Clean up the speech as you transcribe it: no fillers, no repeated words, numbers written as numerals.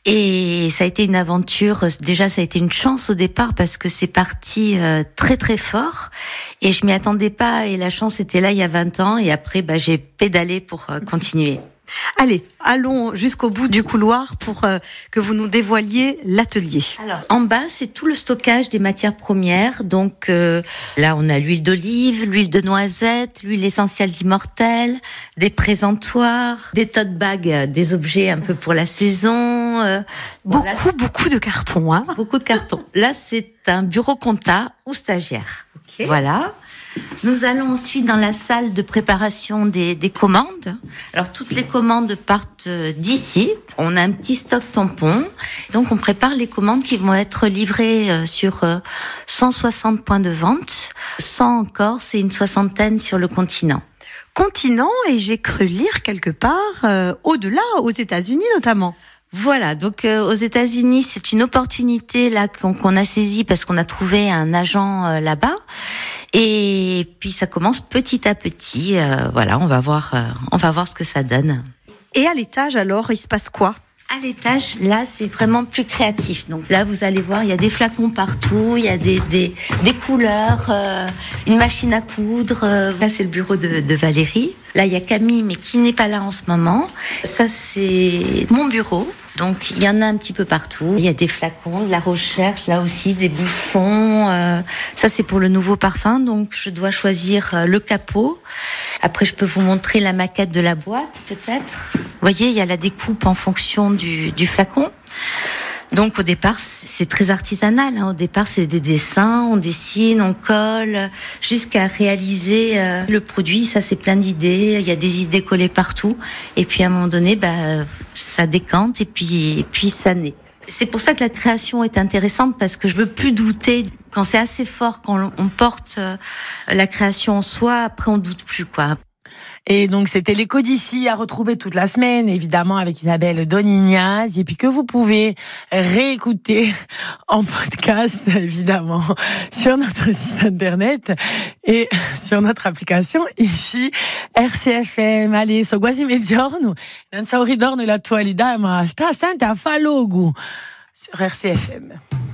Et ça a été une aventure, déjà ça a été une chance au départ parce que c'est parti très très fort et je m'y attendais pas et la chance était là il y a 20 ans et après j'ai pédalé pour continuer. Allez, allons jusqu'au bout du couloir pour que vous nous dévoiliez l'atelier. Alors, en bas, c'est tout le stockage des matières premières. Donc là, on a l'huile d'olive, l'huile de noisette, l'huile essentielle d'immortel, des présentoirs, des tote bags, des objets un peu pour la saison. Beaucoup de cartons. Hein. Beaucoup de cartons. Là, c'est un bureau compta ou stagiaire. Okay. Voilà. Nous allons ensuite dans la salle de préparation des commandes. Alors, toutes les commandes partent d'ici. On a un petit stock tampon. Donc, on prépare les commandes qui vont être livrées sur 160 points de vente. 100 encore, c'est une soixantaine sur le continent. Et j'ai cru lire quelque part au-delà, aux États-Unis notamment. Voilà, donc aux États-Unis, c'est une opportunité là qu'on a saisie parce qu'on a trouvé un agent là-bas. Et puis ça commence petit à petit. Voilà, on va voir ce que ça donne. Et à l'étage alors, il se passe quoi ? À l'étage, là, c'est vraiment plus créatif. Donc là, vous allez voir, il y a des flacons partout, il y a des couleurs, une machine à coudre. Là, c'est le bureau de Valérie. Là, il y a Camille, mais qui n'est pas là en ce moment. Ça, c'est mon bureau. Donc, il y en a un petit peu partout. Il y a des flacons, de la recherche, là aussi, des bouchons. Ça, c'est pour le nouveau parfum. Donc, je dois choisir le capot. Après, je peux vous montrer la maquette de la boîte, peut-être. Vous voyez, il y a la découpe en fonction du flacon. Donc, au départ, c'est très artisanal. Au départ, c'est des dessins, on dessine, on colle, jusqu'à réaliser le produit. Ça, c'est plein d'idées. Il y a des idées collées partout. Et puis, à un moment donné, ça décante et puis ça naît. C'est pour ça que la création est intéressante parce que je veux plus douter. Quand c'est assez fort, quand on porte la création en soi, après, on doute plus, quoi. Et donc, c'était l'écho d'ici à retrouver toute la semaine, évidemment, avec Isabelle Donignaz, et puis que vous pouvez réécouter en podcast, évidemment, sur notre site internet et sur notre application ici, RCFM. Allez, so quasi mezzogiorno, non so ritorno l'attualità, ma sta sempre a fa logo sur RCFM.